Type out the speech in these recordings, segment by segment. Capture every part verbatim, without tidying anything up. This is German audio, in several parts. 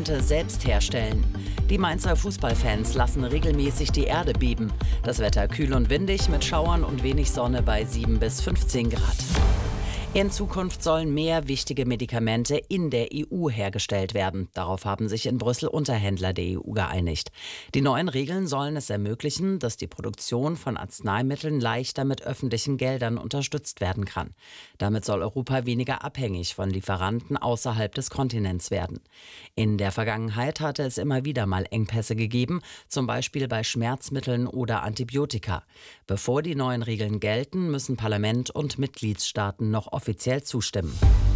Medikamente selbst herstellen. Die Mainzer Fußballfans lassen regelmäßig die Erde beben. Das Wetter kühl und windig mit Schauern und wenig Sonne bei sieben bis fünfzehn Grad. In Zukunft sollen mehr wichtige Medikamente in der E U hergestellt werden. Darauf haben sich in Brüssel Unterhändler der E U geeinigt. Die neuen Regeln sollen es ermöglichen, dass die Produktion von Arzneimitteln leichter mit öffentlichen Geldern unterstützt werden kann. Damit soll Europa weniger abhängig von Lieferanten außerhalb des Kontinents werden. In der Vergangenheit hatte es immer wieder mal Engpässe gegeben, zum Beispiel bei Schmerzmitteln oder Antibiotika. Bevor die neuen Regeln gelten, müssen Parlament und Mitgliedstaaten noch offiziell zustimmen.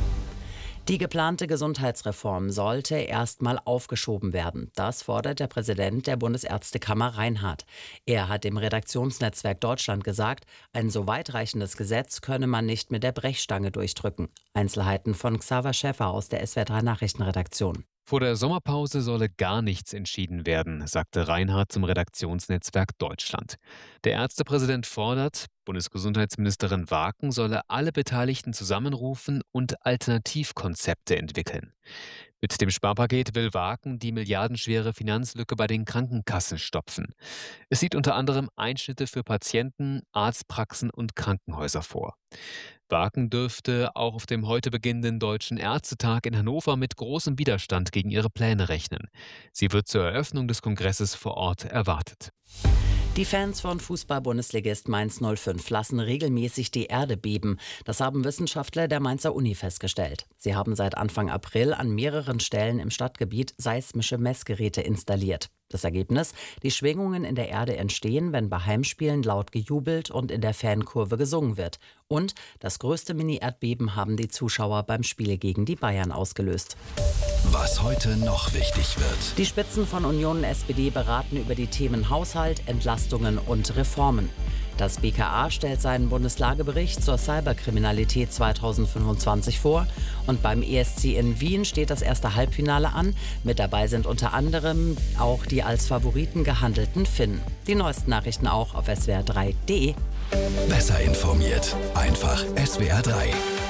Die geplante Gesundheitsreform sollte erstmal aufgeschoben werden. Das fordert der Präsident der Bundesärztekammer Reinhardt. Er hat dem Redaktionsnetzwerk Deutschland gesagt, ein so weitreichendes Gesetz könne man nicht mit der Brechstange durchdrücken. Einzelheiten von Xaver Schäffer aus der S W R drei Nachrichtenredaktion. Vor der Sommerpause solle gar nichts entschieden werden, sagte Reinhardt zum Redaktionsnetzwerk Deutschland. Der Ärztepräsident fordert, Bundesgesundheitsministerin Waken solle alle Beteiligten zusammenrufen und Alternativkonzepte entwickeln. Mit dem Sparpaket will Waken die milliardenschwere Finanzlücke bei den Krankenkassen stopfen. Es sieht unter anderem Einschnitte für Patienten, Arztpraxen und Krankenhäuser vor. Waken dürfte auch auf dem heute beginnenden Deutschen Ärztetag in Hannover mit großem Widerstand gegen ihre Pläne rechnen. Sie wird zur Eröffnung des Kongresses vor Ort erwartet. Die Fans von Fußball-Bundesligist Mainz null fünf lassen regelmäßig die Erde beben. Das haben Wissenschaftler der Mainzer Uni festgestellt. Sie haben seit Anfang April an mehreren Stellen im Stadtgebiet seismische Messgeräte installiert. Das Ergebnis: Die Schwingungen in der Erde entstehen, wenn bei Heimspielen laut gejubelt und in der Fankurve gesungen wird. Und das größte Mini-Erdbeben haben die Zuschauer beim Spiel gegen die Bayern ausgelöst. Was heute noch wichtig wird. Die Spitzen von Union und S P D beraten über die Themen Haushalt, Entlastungen und Reformen. Das B K A stellt seinen Bundeslagebericht zur Cyberkriminalität zweitausendfünfundzwanzig vor. Und beim E S C in Wien steht das erste Halbfinale an. Mit dabei sind unter anderem auch die als Favoriten gehandelten Finnen. Die neuesten Nachrichten auch auf S W R drei punkt de. Besser informiert. Einfach S W R drei.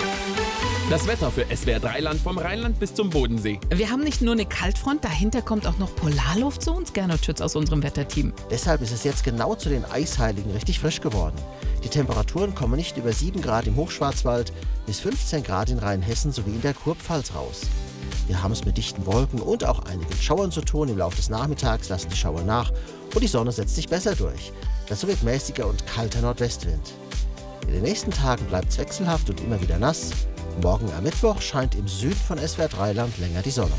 Das Wetter für S W R drei Land vom Rheinland bis zum Bodensee. Wir haben nicht nur eine Kaltfront, dahinter kommt auch noch Polarluft zu uns, Gernot Schütz aus unserem Wetterteam. Deshalb ist es jetzt genau zu den Eisheiligen richtig frisch geworden. Die Temperaturen kommen nicht über sieben Grad im Hochschwarzwald bis fünfzehn Grad in Rheinhessen sowie in der Kurpfalz raus. Wir haben es mit dichten Wolken und auch einigen Schauern zu tun. Im Laufe des Nachmittags lassen die Schauer nach und die Sonne setzt sich besser durch. Dazu wird mäßiger und kalter Nordwestwind. In den nächsten Tagen bleibt es wechselhaft und immer wieder nass. Morgen am Mittwoch scheint im Süden von S W R drei Land länger die Sonne.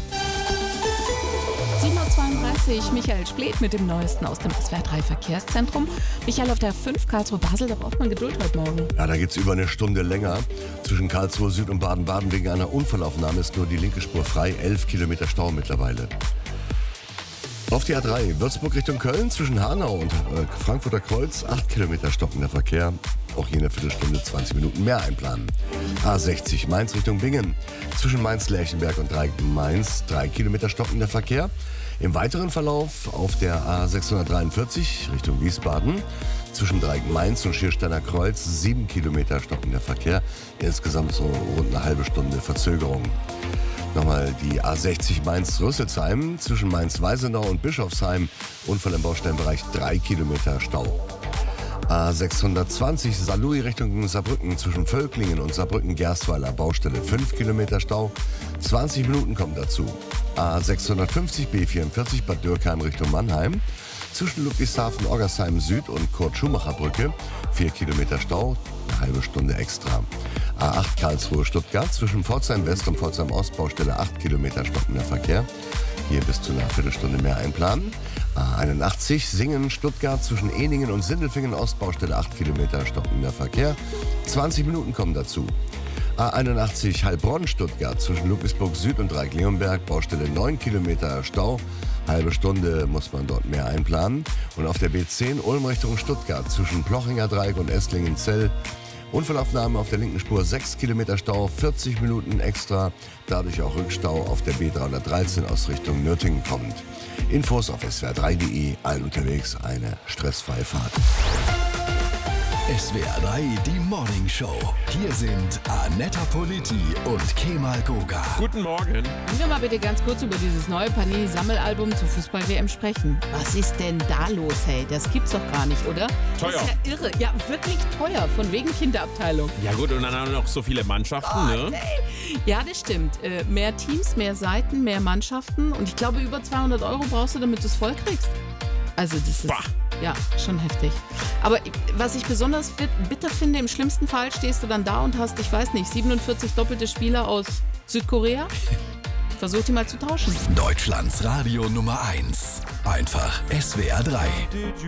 sieben Uhr zweiunddreißig, Michael Splet mit dem Neuesten aus dem S W R drei Verkehrszentrum. Michael, auf der fünf Karlsruhe-Basel, da braucht man Geduld heute Morgen. Ja, da geht es über eine Stunde länger. Zwischen Karlsruhe Süd und Baden-Baden wegen einer Unfallaufnahme ist nur die linke Spur frei. elf Kilometer Stau mittlerweile. Auf die A drei, Würzburg Richtung Köln, zwischen Hanau und äh, Frankfurter Kreuz, acht Kilometer stockender Verkehr. Auch hier in der Viertelstunde zwanzig Minuten mehr einplanen. A sechzig, Mainz Richtung Bingen, zwischen Mainz-Lerchenberg und Dreieck-Mainz, drei Kilometer stockender Verkehr. Im weiteren Verlauf auf der A sechshundertdreiundvierzig Richtung Wiesbaden, zwischen Dreieck-Mainz und Schiersteiner Kreuz, sieben Kilometer stockender Verkehr. Insgesamt so rund eine halbe Stunde Verzögerung. Nochmal die A sechzig Mainz-Rüsselsheim, zwischen Mainz-Weisenau und Bischofsheim, Unfall im Baustellenbereich, drei Kilometer Stau. A sechshundertzwanzig Saarlouis Richtung Saarbrücken, zwischen Völklingen und Saarbrücken-Gerstweiler, Baustelle, fünf Kilometer Stau, zwanzig Minuten kommen dazu. A sechshundertfünfzig B vierundvierzig Bad Dürkheim Richtung Mannheim, zwischen Ludwigshafen, Oggersheim Süd und Kurt-Schumacher-Brücke, vier Kilometer Stau, eine halbe Stunde extra. A acht Karlsruhe Stuttgart, zwischen Pforzheim West und Pforzheim Ost, Baustelle, acht Kilometer stockender Verkehr. Hier bis zu einer Viertelstunde mehr einplanen. A einundachtzig Singen Stuttgart, zwischen Eningen und Sindelfingen Ost, Baustelle, acht Kilometer stockender Verkehr. zwanzig Minuten kommen dazu. A einundachtzig Heilbronn Stuttgart, zwischen Ludwigsburg Süd und Dreieck-Leonberg, Baustelle, neun Kilometer Stau. Halbe Stunde muss man dort mehr einplanen. Und auf der B zehn Ulm Richtung Stuttgart, zwischen Plochinger Dreieck und Esslingen-Zell, Unfallaufnahme auf der linken Spur, sechs Kilometer Stau, vierzig Minuten extra, dadurch auch Rückstau auf der B dreihundertdreizehn aus Richtung Nürtingen kommend. Infos auf S W R drei punkt de, allen unterwegs eine stressfreie Fahrt. S W R drei, die Morning Show. Hier sind Annetta Politi und Kemal Goga. Guten Morgen. Können wir mal bitte ganz kurz über dieses neue Panini-Sammelalbum zur Fußball-W M sprechen? Was ist denn da los, hey? Das gibt's doch gar nicht, oder? Teuer. Das ist ja irre. Ja, wirklich teuer. Von wegen Kinderabteilung. Ja gut, und dann haben wir noch so viele Mannschaften, ne? Ja, das stimmt. Äh, mehr Teams, mehr Seiten, mehr Mannschaften. Und ich glaube, über zweihundert Euro brauchst du, damit du es voll kriegst. Also das ist... Bah. Ja, schon heftig. Aber was ich besonders bitter finde, im schlimmsten Fall stehst du dann da und hast, ich weiß nicht, siebenundvierzig doppelte Spieler aus Südkorea. Versuch die mal zu tauschen. Deutschlands Radio Nummer eins. Einfach S W R drei.